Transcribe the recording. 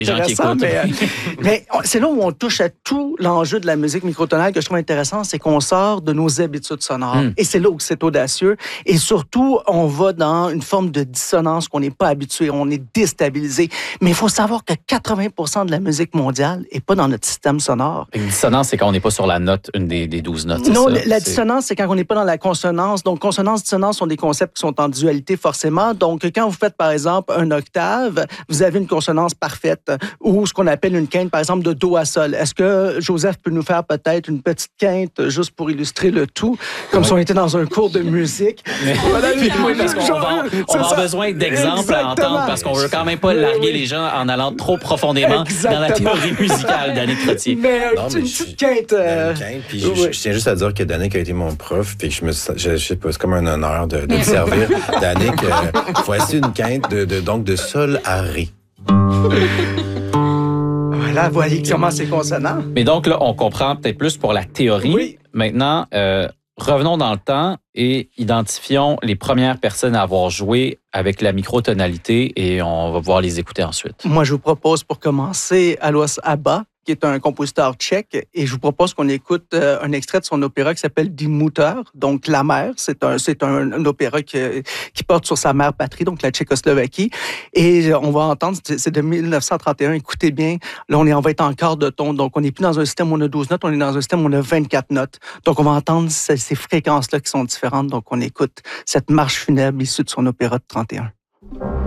Les gens qui écoutent. Mais c'est là où on touche à tout l'enjeu de la musique microtonale que je trouve intéressant, c'est qu'on sort de nos habitudes sonores. Et c'est là où c'est audacieux. Et surtout, on va dans une forme de dissonance qu'on n'est pas habitué, on est déstabilisé. Mais il faut savoir que 80% de la musique mondiale n'est pas dans notre système sonore. Une dissonance, c'est quand on n'est pas sur la note, une des 12 notes. Non, ça? la dissonance, c'est quand on n'est pas dans la consonance. Donc, consonance, dissonance sont des concepts qui sont en dualité forcément. Donc, quand vous faites, par exemple, un octave, vous avez une consonance parfaite ou ce qu'on appelle une quinte, par exemple, de do à sol. Est-ce que Joseph peut nous faire peut-être une petite quinte juste pour illustrer le tout, comme si on était dans un cours de musique? Oui, parce qu'on va avoir besoin d'exemples à entendre parce qu'on veut quand même pas larguer les gens en allant trop profondément dans la théorie musicale d'Annick Trottier. Mais une petite quinte. Puis je tiens juste à dire que Danick a été mon prof, puis je sais pas, c'est comme un honneur de te servir. Danick, voici une quinte de sol à ré. Voilà, voyez comment c'est consonant. Mais donc là, on comprend peut-être plus pour la théorie. Oui. Maintenant, revenons dans le temps et identifions les premières personnes à avoir joué avec la microtonalité et on va pouvoir les écouter ensuite. Moi, je vous propose pour commencer Alois Abba, qui est un compositeur tchèque, et je vous propose qu'on écoute un extrait de son opéra qui s'appelle Die Mutter, donc La Mère. C'est un opéra qui porte sur sa mère patrie, donc la Tchécoslovaquie. Et on va entendre, c'est de 1931, écoutez bien, là on va être en quart de ton, donc on n'est plus dans un système où on a 12 notes, on est dans un système où on a 24 notes. Donc on va entendre ces fréquences-là qui sont différentes, donc on écoute cette marche funèbre issue de son opéra de 31.